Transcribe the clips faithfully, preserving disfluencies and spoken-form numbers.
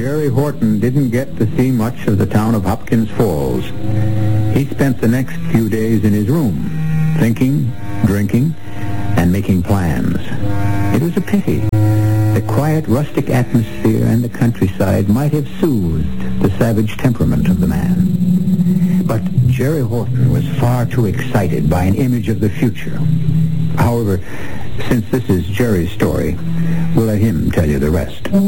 Jerry Horton didn't get to see much of the town of Hopkins Falls. He spent the next few days in his room, thinking, drinking, and making plans. It was a pity. The quiet, rustic atmosphere and the countryside might have soothed the savage temperament of the man. But Jerry Horton was far too excited by an image of the future. However, since this is Jerry's story, we'll let him tell you the rest. The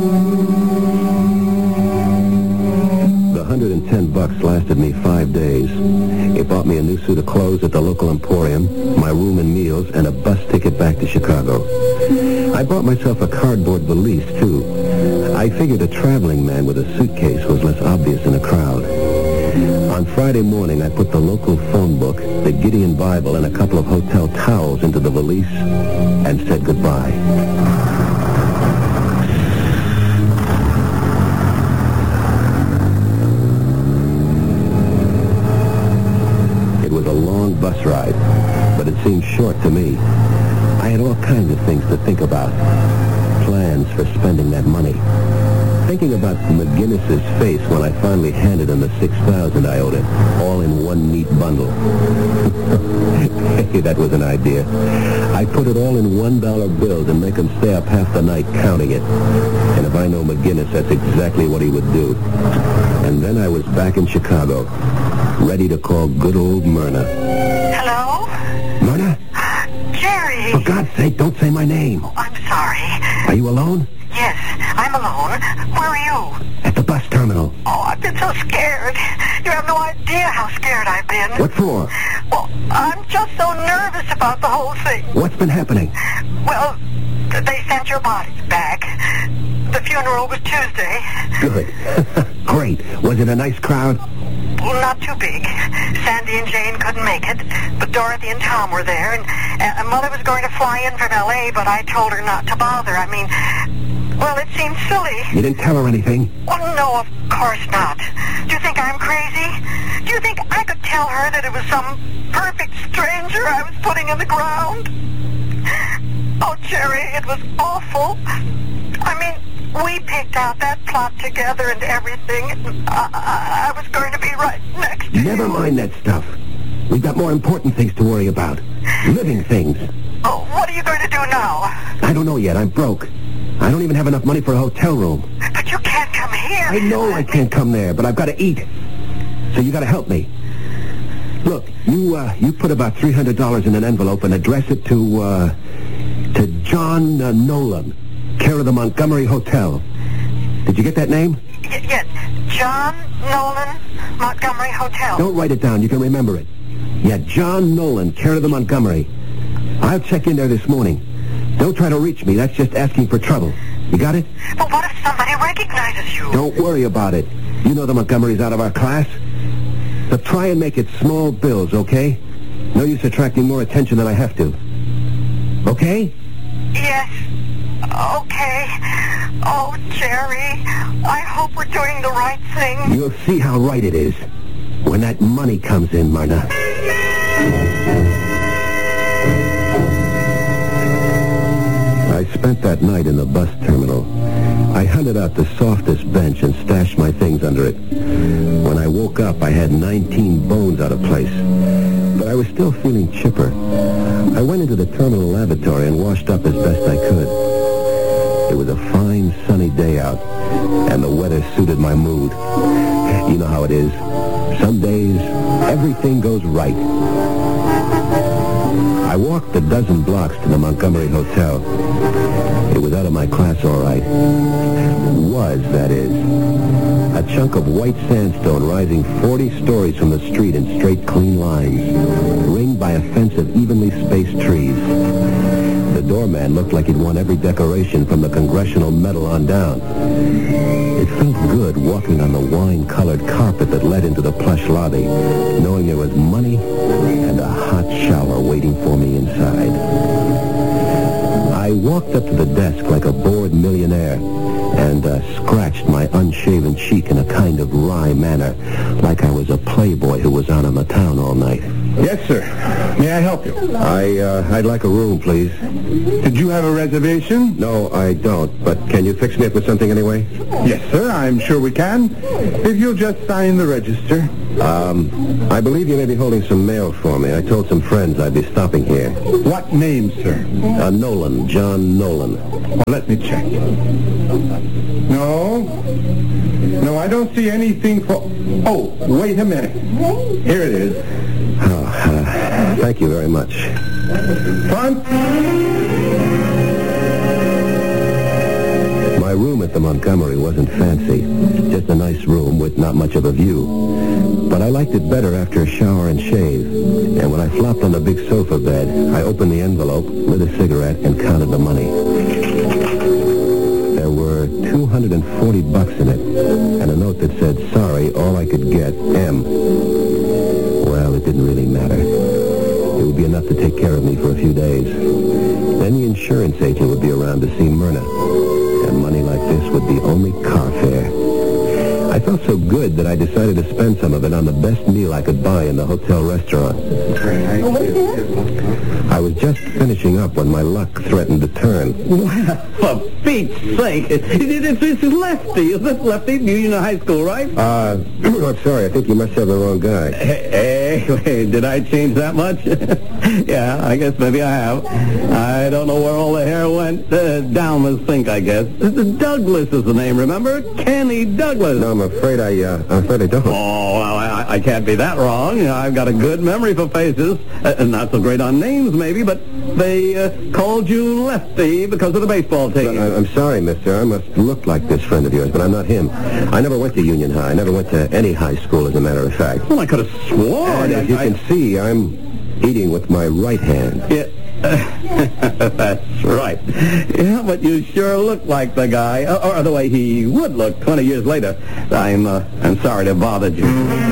one hundred ten bucks lasted me five days. It bought me a new suit of clothes at the local emporium, my room and meals, and a bus ticket back to Chicago. I bought myself a cardboard valise, too. I figured a traveling man with a suitcase was less obvious in a crowd. On Friday morning, I put the local phone book, the Gideon Bible, and a couple of hotel towels into the valise and said goodbye. It was a long bus ride, but it seemed short to me. I had all kinds of things to think about. Plans for spending that money. Thinking about McGinnis's face when I finally handed him the six thousand dollars I owed him, all in one neat bundle. Hey, that was an idea. I put it all in one dollar bills and make him stay up half the night counting it. And if I know McGinnis, that's exactly what he would do. And then I was back in Chicago, ready to call good old Myrna. Hello? Myrna? Jerry! For God's sake, don't say my name. Oh, I'm sorry. Are you alone? Yes, I'm alone. Where are you? At the bus terminal. Oh, I've been so scared. You have no idea how scared I've been. What for? Well, I'm just so nervous about the whole thing. What's been happening? Well, they sent your bodies back. The funeral was Tuesday. Good. Great. Was it a nice crowd? Well, not too big. Sandy and Jane couldn't make it, but Dorothy and Tom were there, and uh, Mother was going to fly in from L A, but I told her not to bother. I mean, well, it seemed silly. You didn't tell her anything? Well, no, of course not. Do you think I'm crazy? Do you think I could tell her that it was some perfect stranger I was putting in the ground? Oh, Jerry, it was awful. I mean, we picked out that plot together and everything. I, I, I was going to be right next to Never you. mind that stuff. We've got more important things to worry about. Living things. Oh, what are you going to do now? I don't know yet. I'm broke. I don't even have enough money for a hotel room. But you can't come here. I know I can't come there, but I've got to eat. So you got to help me. Look, you uh, you put about three hundred dollars in an envelope and address it to, uh, to John uh, Nolan, care of the Montgomery Hotel. Did you get that name? Y- yes, John Nolan, Montgomery Hotel. Don't write it down. You can remember it. Yeah, John Nolan, care of the Montgomery. I'll check in there this morning. Don't try to reach me. That's just asking for trouble. You got it? But what if somebody recognizes you? Don't worry about it. You know the Montgomerys out of our class. So try and make it small bills, okay? No use attracting more attention than I have to. Okay? Yes. Okay. Oh, Jerry, I hope we're doing the right thing. You'll see how right it is when that money comes in, Myrna. I spent that night in the bus terminal. I hunted out the softest bench and stashed my things under it. When I woke up, I had nineteen bones out of place. But I was still feeling chipper. I went into the terminal lavatory and washed up as best I could. It was a fine, sunny day out, and the weather suited my mood. You know how it is. Some days, everything goes right. I walked a dozen blocks to the Montgomery Hotel. It was out of my class, all right. Was, that is. A chunk of white sandstone rising forty stories from the street in straight, clean lines, ringed by a fence of evenly spaced trees. The doorman looked like he'd won every decoration from the Congressional Medal on down. It felt good walking on the wine-colored carpet that led into the plush lobby, knowing there was money and a hot shower waiting for me inside. I walked up to the desk like a bored millionaire and uh, scratched my unshaven cheek in a kind of wry manner, like I was a playboy who was out on the town all night. Yes, sir. May I help you? I, uh, I'd like a room, please. Did you have a reservation? No, I don't, but can you fix me up with something anyway? Yes, sir. I'm sure we can. If you'll just sign the register. Um, I believe you may be holding some mail for me. I told some friends I'd be stopping here. What name, sir? Uh, Nolan, John Nolan. Well, let me check. No. No, I don't see anything for... Oh, wait a minute. Here it is. Oh, uh, thank you very much. Front. My room at the Montgomery wasn't fancy. Just a nice room with not much of a view. But I liked it better after a shower and shave. And when I flopped on the big sofa bed, I opened the envelope, lit a cigarette, and counted the money. There were two hundred forty bucks in it, and a note that said, sorry, all I could get, M. Well, it didn't really matter. It would be enough to take care of me for a few days. Then the insurance agent would be around to see Myrna. And money like this would be only car fare. I felt so good that I decided to spend some of it on the best meal I could buy in the hotel restaurant. I was just finishing up when my luck threatened to turn. Well, for Pete's sake, it, it, it's, it's Lefty. Is this Lefty? Union High School, right? Uh, I'm sorry. I think you must have the wrong guy. Hey, hey, hey, did I change that much? Yeah, I guess maybe I have. I don't know where all the hair went. Uh, down the sink, I guess. Douglas is the name, remember? Kenny Douglas. No, I'm afraid I, uh, I'm afraid I don't. Oh, well, I, I can't be that wrong. You know, I've got a good memory for faces. Uh, not so great on names, maybe, but they uh, called you Lefty because of the baseball team. I, I'm sorry, mister. I must look like this friend of yours, but I'm not him. I never went to Union High. I never went to any high school, as a matter of fact. Well, I could have sworn. And as you I, can see, I'm eating with my right hand. Yeah. That's right. Yeah, but you sure look like the guy, or, or the way he would look twenty years later. I'm, uh, I'm sorry to bother you.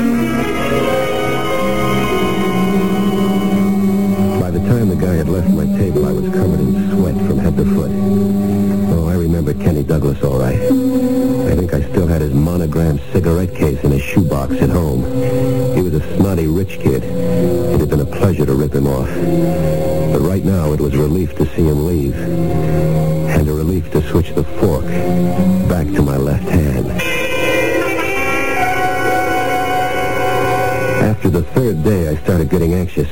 By the time the guy had left my table, I was covered in sweat from head to foot. Oh, I remember Kenny Douglas all right. I think I still had his monogrammed cigarette case in his shoebox at home. He was a snotty rich kid. It had been a pleasure to rip him off. But right now, it was a relief to see him leave. And a relief to switch the fork back to my left hand. After the third day, I started getting anxious.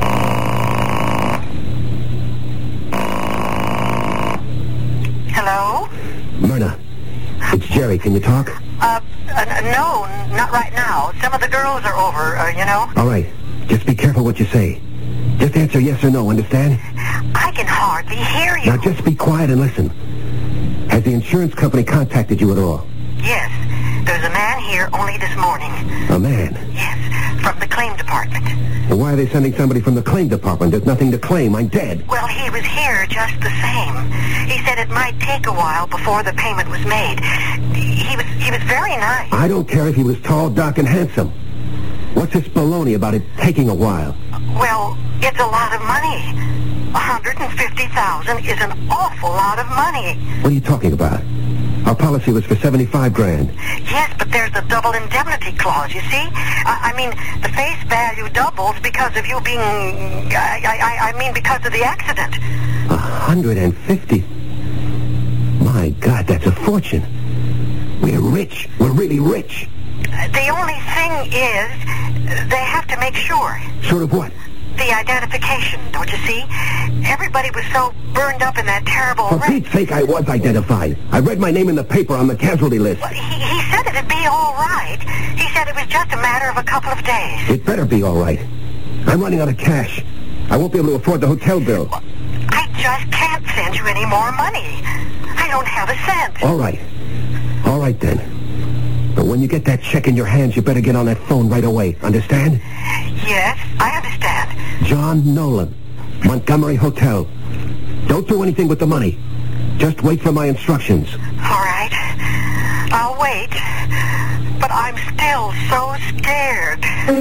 Hello? Myrna, it's Jerry. Can you talk? Uh, uh, no, not right now. Some of the girls are over, uh, you know. All right. Just be careful what you say. Just answer yes or no, understand? I can hardly hear you. Now just be quiet and listen. Has the insurance company contacted you at all? Yes. There's a man here only this morning. A man? Yes, from the claim department. Well, why are they sending somebody from the claim department? There's nothing to claim. I'm dead. Well, he was here just the same. He said it might take a while before the payment was made. He was he was very nice. I don't care if he was tall, dark, and handsome. What's this baloney about it taking a while? Well, it's a lot of money. one hundred fifty thousand dollars is an awful lot of money. What are you talking about? Our policy was for seventy-five grand. Yes, but there's a double indemnity clause, you see? I, I mean, the face value doubles because of you being... I, I, I mean, because of the accident. A hundred and fifty? My God, that's a fortune. We're rich. We're really rich. The only thing is, they have to make sure. Sure of what? The identification, don't you see? Everybody was so burned up in that terrible For wreck. Pete's sake, I was identified. I read my name in the paper on the casualty list. Well, he, he said it'd be all right. He said it was just a matter of a couple of days. It better be all right. I'm running out of cash. I won't be able to afford the hotel bill. I just can't send you any more money. I don't have a cent. All right. All right, then. But when you get that check in your hands, you better get on that phone right away. Understand? Yes, I understand. John Nolan, Montgomery Hotel. Don't do anything with the money. Just wait for my instructions. All right. I'll wait. But I'm still so scared.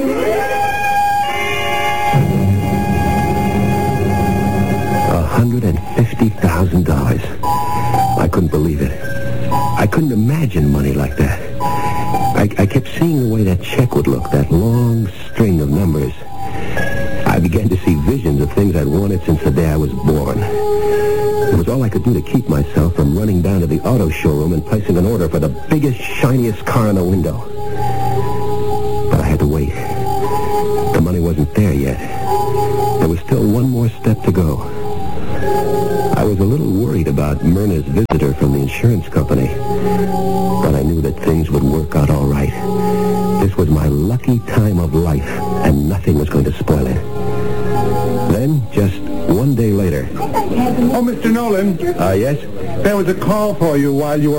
one hundred fifty thousand dollars. I couldn't believe it. I couldn't imagine money like that. I, I kept seeing the way that check would look, that long string of numbers. I began to see visions of things I'd wanted since the day I was born. It was all I could do to keep myself from running down to the auto showroom and placing an order for the biggest, shiniest car in the window. But I had to wait. The money wasn't there yet. There was still one more step to go. I was a little worried about Myrna's visitor from the insurance company, but I knew that things would work out all right. This was my lucky time of life, and nothing was going to spoil it. Then, just one day later... Oh, Mister Nolan. Uh, yes? There was a call for you while you were